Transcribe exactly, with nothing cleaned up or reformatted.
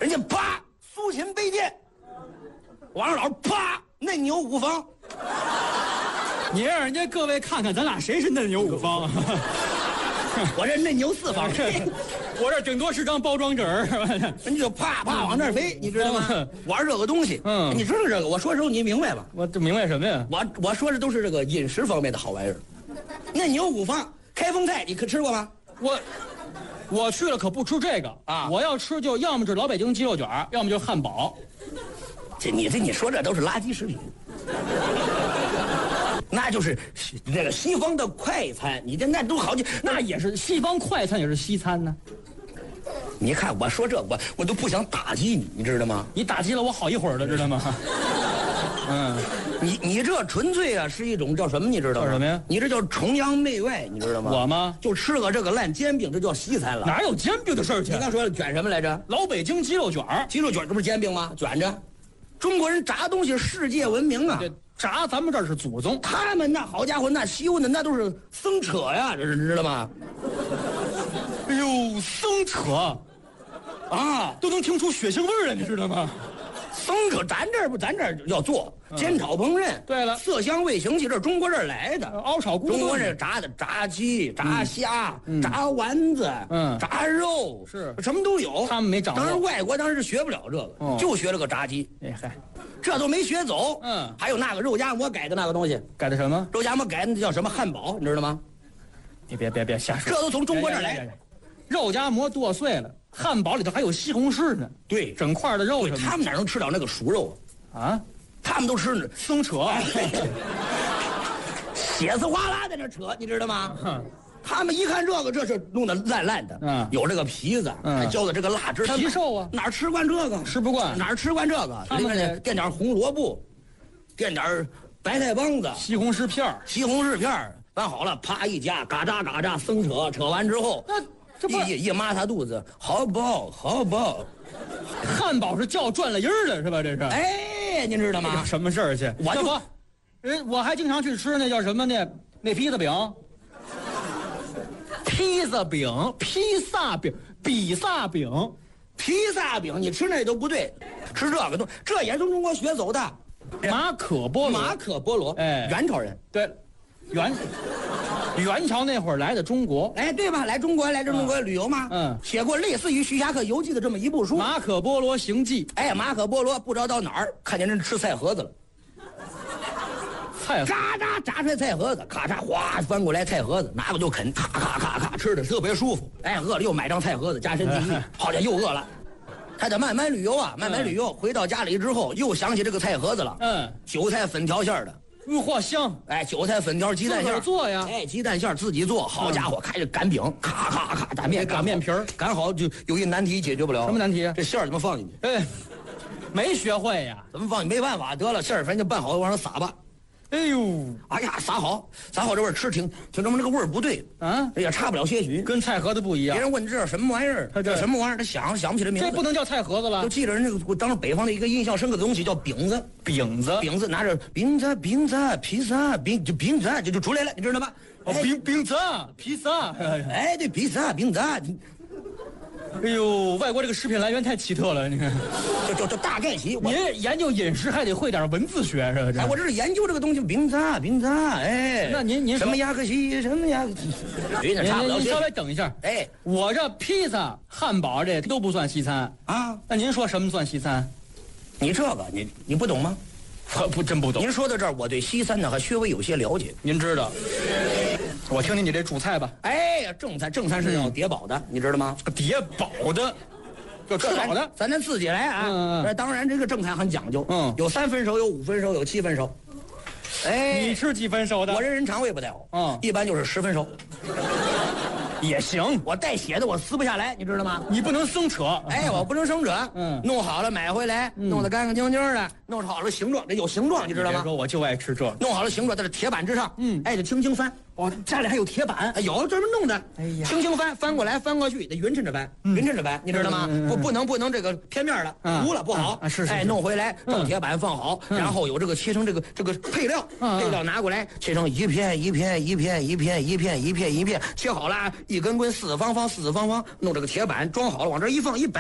家啪苏秦背剑，王老师啪嫩牛五方。 你让人家各位看看，咱俩谁是嫩牛五方啊？ 我这嫩牛四方， 我这顶多是张包装纸儿， 你就啪啪往那儿飞，你知道吗？玩这个东西，嗯，你知道这个？我说的时候你明白吧？ 我这明白什么呀？ 我我说的都是这个饮食方面的好玩意儿。嫩牛五方，开封菜你可吃过吗？ 我我去了可不吃这个啊！我要吃就要么是老北京鸡肉卷，要么就是汉堡。 这你这你说这都是垃圾食品。那就是这个西方的快餐，你这那都好几， 那也是西方快餐，也是西餐呢。 你看我说这我我都不想打击你，你知道吗？ 你打击了我好一会儿了，知道吗？嗯， 你你这纯粹啊是一种叫什么？你知道吗？ 叫什么呀？ 你这叫崇洋媚外，你知道吗？ 我吗？ 就吃个这个烂煎饼，这叫西餐了。 哪有煎饼的事儿去？ 你刚说卷什么来着？ 老北京鸡肉卷， 鸡肉卷这不是煎饼吗？卷着，中国人炸东西世界闻名啊。 对，炸咱们这儿是祖宗， 他们那好家伙，那西欧的那都是僧扯呀，这是知道吗？ 哎呦，僧扯啊，都能听出血腥味儿来，你知道吗？ 僧扯，咱这儿不，咱这儿要做煎炒烹饪。 嗯、对了， 色香味形气，这是中国这儿来的。 熬炒锅， 中国这炸的炸鸡、炸虾、嗯、炸丸子、嗯，炸肉， 是什么都有。 他们没掌握。 当然，外国当时是学不了这个，哦、就学了个炸鸡。 哎嗨， 这都没学走。嗯，还有那个肉夹馍改的那个东西， 改的什么？ 肉夹馍改的叫什么汉堡，你知道吗？ 你别别别瞎说， 这都从中国这儿来。 肉夹馍剁碎了，汉堡里头还有西红柿呢。 对， 整块的肉。 他们哪能吃到那个熟肉啊？ 他们都吃生扯， 血丝哗啦在那扯，你知道吗？他们一看这个，这是弄得烂烂的，嗯，有这个皮子，嗯，还浇的这个蜡汁， 皮瘦啊， 哪吃惯这个？ 吃不惯， 哪吃惯这个？他们得垫点红萝卜，垫点白菜帮子， 西红柿片西红柿片拌好了，啪一夹，嘎喳嘎喳生扯，扯完之后， 那这不一一抹他肚子，好饱好饱。 汉堡是叫转了音儿了是吧？这是， 哎，您知道吗？ 什么事儿去？ 我就， 人我还经常去吃那叫什么呢？那披萨饼。披萨饼，披萨饼，比萨饼， 披萨饼，你吃那都不对，吃这个都，这也是从中国学走的。 马可波罗， 马可波罗，哎，元朝人， 对，元元朝那会儿来的中国， 哎，对吧？来中国来中国旅游嘛，嗯，写过类似于《徐霞客游记》的这么一部书，《 马可波罗行记》。 哎，马可波罗不知道到哪儿看见人吃菜盒子了。 菜炸炸炸出来菜盒子，咔嚓哗翻过来菜盒子，拿过就啃，咔咔咔咔吃的特别舒服。哎，饿了又买张菜盒子加深记忆，好家伙又饿了，还得慢慢旅游啊，慢慢旅游。回到家里之后又想起这个菜盒子了，嗯，韭菜粉条馅的， 嚯香！ 哎，韭菜粉条鸡蛋馅做呀， 哎，鸡蛋馅自己做，好家伙，开着擀饼，咔咔咔擀面， 擀面皮儿， 擀好就有一难题解决不了。 什么难题啊？ 这馅儿怎么放进去？ 哎，没学会呀， 怎么放？没办法，得了，馅儿反正就拌好，往上撒吧。 哎呦， 哎呀，撒好，撒好这味儿吃挺挺这么这个味儿不对啊，也差不了些许， 跟菜盒子不一样。 别人问这是什么玩意儿，他这什么玩意儿，他想想不起来名字。 这不能叫菜盒子了， 就记着人那个当时北方的一个印象深刻的东西叫饼子， 饼子， 饼子拿着饼子饼子披萨饼就饼子就就出来了，你知道吗？ 哦，饼饼子披萨， 哎，对，披萨饼子。 哎呦，外国这个食品来源太奇特了，你看， 就就就大概齐。 您研究饮食还得会点文字学是吧？ 哎，我这是研究这个东西，饼子饼子，哎， 那您您什么亚克西，什么亚克西，有点差不了。 您稍微等一下，哎，我这披萨、汉堡这都不算西餐啊。那您说什么算西餐？ 你这个你你不懂吗？ 我不真不懂。 您说到这儿，我对西餐呢还稍微有些了解。 您知道？我听听你这主菜吧。 哎呀，正餐正餐是要叠饱的，你知道吗？ 叠饱的，要吃饱的， 咱咱自己来啊。嗯嗯。当然，这个正餐很讲究，嗯，有三分熟，有五分熟，有七分熟。 哎，你吃几分熟的？ 我这人肠胃不太好，嗯，一般就是十分熟。 也行， 我带血的我撕不下来，你知道吗？ 你不能生扯， 哎，我不能生扯，嗯，弄好了买回来，弄得干干净净的，弄好了形状，得有形状，你知道吗？ 说我就爱吃这， 弄好了形状在这铁板之上，嗯，哎，得轻轻翻， 哦，家里还有铁板， 哎，有专门弄的，哎呀，轻轻翻，翻过来翻过去，得匀称着翻，匀称着翻，你知道吗？不不能不能这个偏面了，糊了不好， 是是， 哎，弄回来正铁板放好，然后有这个切成这个这个配料，配料拿过来切成一片一片一片一片一片一片一片，切好了，一根根四方方四方方，弄这个铁板装好了，往这一放一摆。